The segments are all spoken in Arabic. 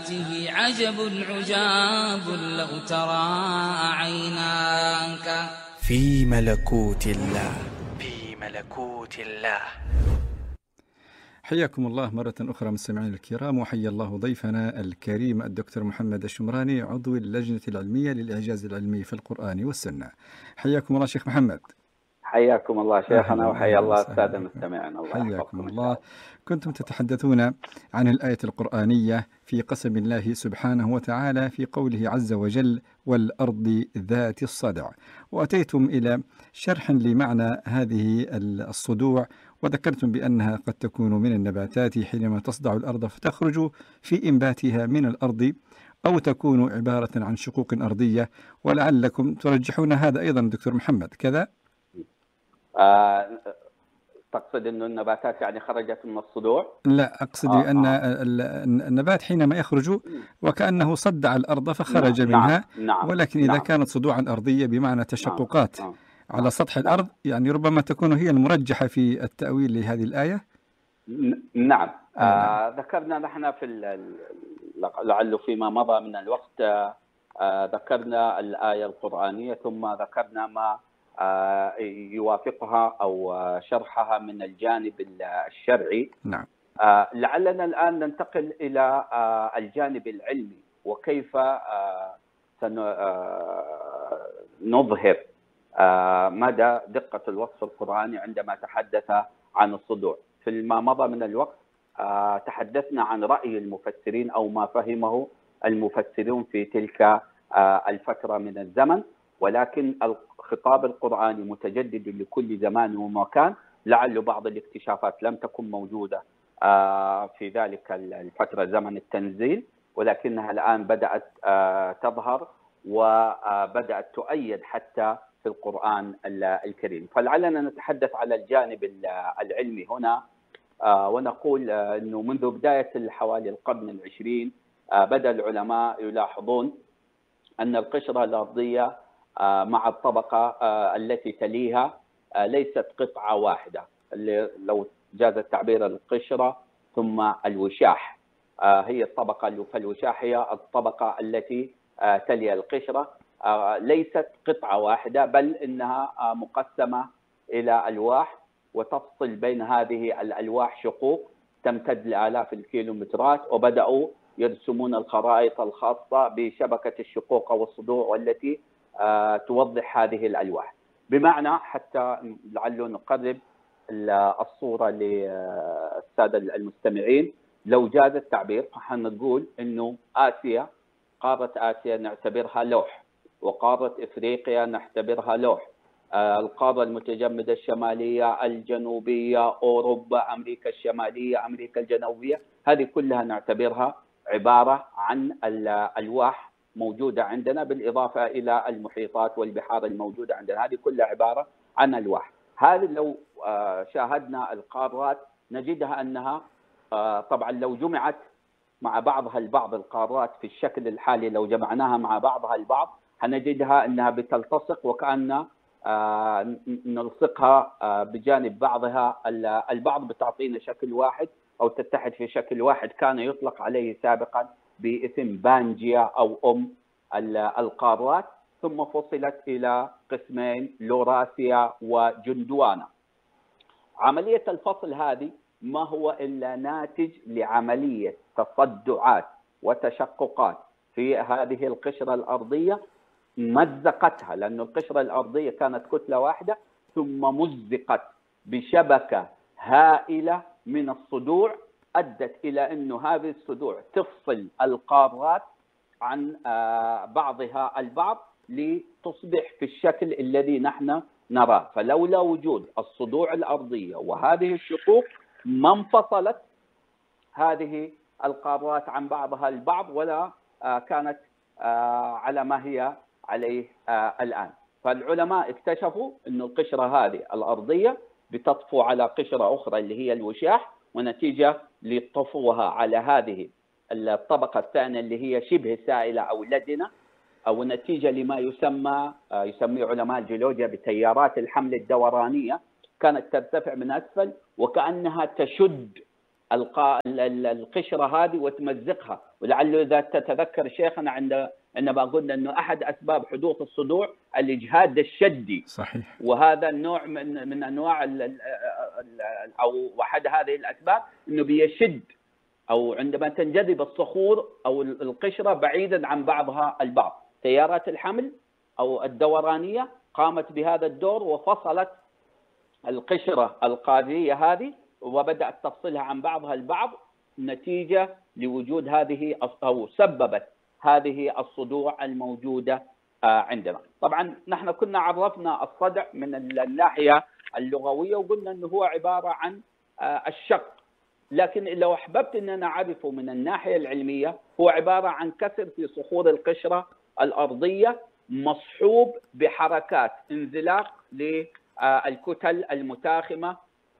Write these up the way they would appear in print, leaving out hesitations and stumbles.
عجب عجاب لو ترى عيناك في ملكوت الله. في ملكوت الله. حياكم الله مرة أخرى مستمعينا الكرام، وحيا الله ضيفنا الكريم الدكتور محمد الشمراني عضو اللجنة العلمية للإعجاز العلمي في القرآن والسنة. حياكم الله شيخ محمد. حياكم الله شيخنا وحيا الله السادة المستمعين. الله حياكم الله. كنتم تتحدثون عن الآية القرآنية في قسم الله سبحانه وتعالى في قوله عز وجل والأرض ذات الصدع، وأتيتم إلى شرح لمعنى هذه الصدوع، وذكرتم بأنها قد تكون من النباتات حينما تصدع الأرض فتخرج في إنباتها من الأرض، أو تكون عبارة عن شقوق أرضية، ولعلكم ترجحون هذا أيضا دكتور محمد كذا؟ تقصد أن النباتات يعني خرجت من الصدوع؟ لا، أقصد بأن النبات حينما يخرج وكأنه صدع الأرض فخرج منها. نعم. ولكن إذا كانت صدوعا أرضية بمعنى تشققات على سطح الأرض، يعني ربما تكون هي المرجحة في التأويل لهذه الآية. نعم. ذكرنا نحن لعله فيما مضى من الوقت ذكرنا الآية القرآنية، ثم ذكرنا ما يوافقها أو شرحها من الجانب الشرعي. نعم. لعلنا الآن ننتقل إلى الجانب العلمي، وكيف سنظهر مدى دقة الوصف القرآني عندما تحدث عن الصدوع. فيما مضى من الوقت تحدثنا عن رأي المفسرين أو ما فهمه المفسرون في تلك الفترة من الزمن، ولكن الخطاب القرآني متجدد لكل زمان ومكان. لعل بعض الاكتشافات لم تكن موجودة في ذلك الفترة زمن التنزيل، ولكنها الآن بدأت تظهر وبدأت تؤيد حتى في القرآن الكريم. فلعلنا نتحدث على الجانب العلمي هنا، ونقول أنه منذ بداية حوالي القرن العشرين بدأ العلماء يلاحظون أن القشرة الأرضية مع الطبقة التي تليها ليست قطعة واحدة، اللي لو جاز التعبير القشرة ثم الوشاح هي الطبقة، فالوشاح هي الطبقة التي تلي القشرة، ليست قطعة واحدة، بل إنها مقسمة إلى ألواح، وتفصل بين هذه الألواح شقوق تمتد لآلاف الكيلومترات، وبدأوا يرسمون الخرائط الخاصة بشبكة الشقوق والصدوع والتي توضح هذه الألواح. بمعنى حتى لعله نقرب الصورة للسادة المستمعين، لو جاز التعبير فحنقول إنه آسيا، قارة آسيا نعتبرها لوح، وقارة إفريقيا نعتبرها لوح، القارة المتجمدة الشمالية، الجنوبية، أوروبا، أمريكا الشمالية، أمريكا الجنوبية، هذه كلها نعتبرها عبارة عن الألواح موجودة عندنا، بالإضافة إلى المحيطات والبحار الموجودة عندنا، هذه كلها عبارة عن ألواح. هذه لو شاهدنا القارات نجدها أنها طبعا لو جمعت مع بعضها البعض، القارات في الشكل الحالي لو جمعناها مع بعضها البعض هنجدها أنها بتلتصق، وكأن نلصقها بجانب بعضها البعض بتعطينا شكل واحد أو تتحد في شكل واحد، كان يطلق عليه سابقا باسم بانجيا أو القارات، ثم فصلت إلى قسمين، لوراسيا وجندوانا. عملية الفصل هذه ما هو إلا ناتج لعملية تصدعات وتشققات في هذه القشرة الأرضية، مزقتها، لأن القشرة الأرضية كانت كتلة واحدة ثم مزقت بشبكة هائلة من الصدوع، أدت إلى أن هذه الصدوع تفصل القارات عن بعضها البعض لتصبح في الشكل الذي نحن نراه. فلولا وجود الصدوع الأرضية وهذه الشقوق ما انفصلت هذه القارات عن بعضها البعض، ولا كانت على ما هي عليه الآن. فالعلماء اكتشفوا أن القشرة هذه الأرضية بتطفو على قشرة أخرى اللي هي الوشاح، ونتيجة لطفوها على هذه الطبقة الثانية اللي هي شبه سائلة أو لدنة، أو نتيجة لما يسميه علماء الجيولوجيا بتيارات الحمل الدورانية، كانت ترتفع من أسفل وكأنها تشد القشرة هذه وتمزقها، ولعله إذا تتذكر شيخنا عندما قلنا أنه أحد أسباب حدوث الصدوع الإجهاد الشدي. صحيح. وهذا النوع من أنواع أو أحد هذه الأسباب أنه بيشد، أو عندما تنجذب الصخور أو القشرة بعيدا عن بعضها البعض. تيارات الحمل أو الدورانية قامت بهذا الدور وفصلت القشرة القارية هذه وبدأت تفصلها عن بعضها البعض نتيجة لوجود هذه أو سببت هذه الصدوع الموجودة عندنا. طبعا نحن كنا عرفنا الصدع من الناحية اللغوية وقلنا أنه هو عبارة عن الشق، لكن لو أحببت أن أنا أعرفه من الناحية العلمية هو عبارة عن كسر في صخور القشرة الأرضية مصحوب بحركات انزلاق للكتل المتاخمة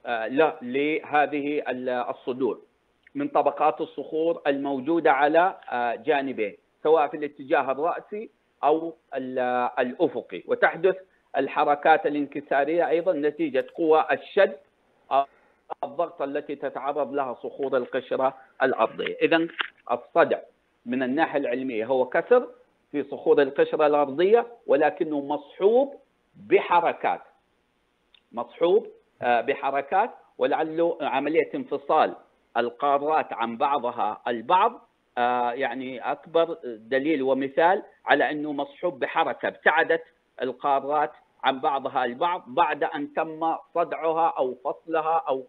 لهذه الصدوع من طبقات الصخور الموجودة على جانبين، سواء في الاتجاه الرأسي أو الأفقي، وتحدث الحركات الانكسارية أيضا نتيجة قوى الشد أو الضغط التي تتعرض لها صخور القشرة الأرضية. إذن الصدع من الناحية العلمية هو كسر في صخور القشرة الأرضية، ولكنه مصحوب بحركات ولعله عملية انفصال القارات عن بعضها البعض. يعني أكبر دليل ومثال على أنه مصحوب بحركة ابتعدت القارات عن بعضها البعض بعد أن تم صدعها أو فصلها أو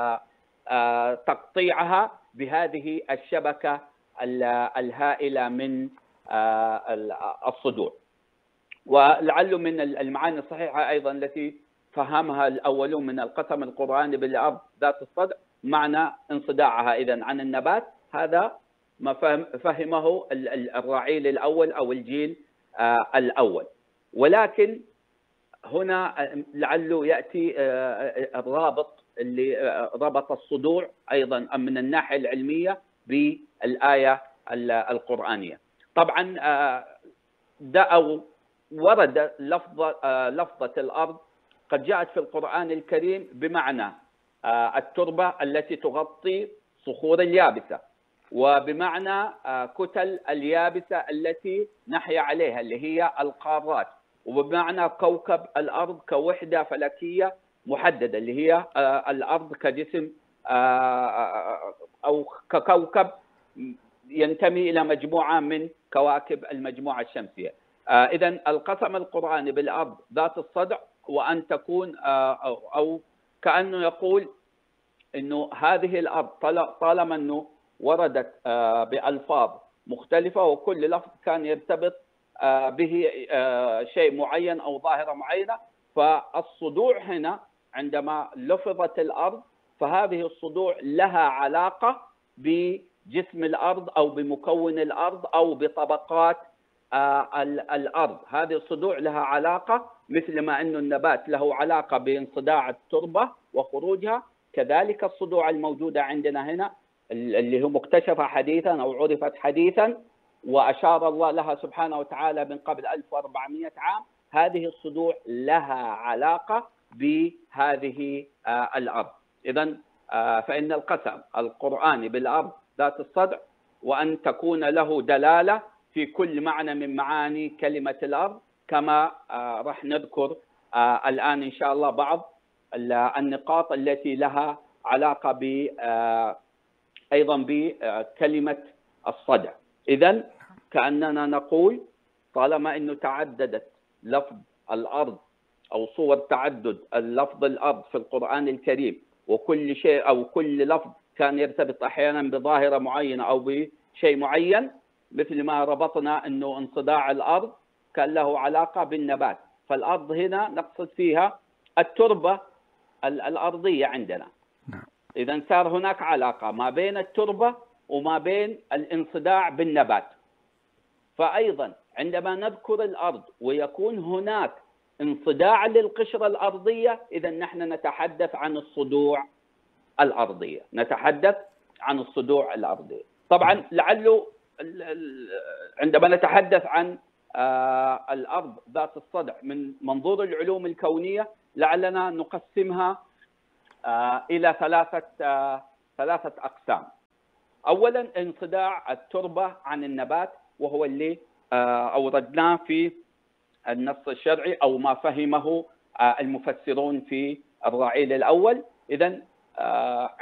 تقطيعها بهذه الشبكة الهائلة من الصدوع. ولعله من المعاني الصحيحة أيضا التي فهمها الأولون من القسم القرآني بالأرض ذات الصدع معنى انصداعها إذن عن النبات. هذا ما فهمه الرعيل الأول أو الجيل الأول. ولكن هنا لعله يأتي الرابط اللي ربط الصدوع أيضا من الناحية العلمية بالآية القرآنية. طبعا أو ورد لفظة الأرض قد جاءت في القرآن الكريم بمعنى التربة التي تغطي صخور اليابسة، وبمعنى كتل اليابسة التي نحيا عليها اللي هي القارات، وبمعنى كوكب الأرض كوحدة فلكية محددة اللي هي الأرض كجسم أو ككوكب ينتمي إلى مجموعة من كواكب المجموعة الشمسية. إذن القسم القرآني بالأرض ذات الصدع وأن تكون أو كأنه يقول إنه هذه الأرض طالما أنه وردت بألفاظ مختلفة وكل لفظ كان يرتبط به شيء معين أو ظاهرة معينة، فالصدوع هنا عندما لفظت الأرض فهذه الصدوع لها علاقة بجسم الأرض أو بمكون الأرض أو بطبقات الأرض. هذه الصدوع لها علاقة مثل ما أن النبات له علاقة بانصداع التربة وخروجها، كذلك الصدوع الموجودة عندنا هنا اللي هو مكتشفة حديثا أو عرفت حديثا وأشار الله لها سبحانه وتعالى من قبل 1400 عام، هذه الصدوع لها علاقة بهذه الأرض. إذن فإن القسم القرآني بالأرض ذات الصدع وأن تكون له دلالة في كل معنى من معاني كلمة الأرض، كما راح نذكر الآن إن شاء الله بعض النقاط التي لها علاقة أيضا بكلمة الصدع. إذن كأننا نقول طالما أنه تعددت لفظ الأرض أو صور تعدد اللفظ الأرض في القرآن الكريم، وكل شيء أو كل لفظ كان يرتبط أحيانا بظاهرة معينة أو بشيء معين، مثل ما ربطنا أنه انصداع الأرض كان له علاقة بالنبات، فالأرض هنا نقصد فيها التربة الأرضية عندنا. إذن صار هناك علاقة ما بين التربة وما بين الانصداع بالنبات. فأيضا عندما نذكر الأرض ويكون هناك انصداع للقشرة الأرضية، إذا نحن نتحدث عن الصدوع الأرضية، طبعا لعله عندما نتحدث عن الأرض ذات الصدع من منظور العلوم الكونية لعلنا نقسمها إلى ثلاثة أقسام. اولا انصداع التربه عن النبات، وهو اللي اوردناه في النص الشرعي او ما فهمه المفسرون في الرعيل الاول. اذا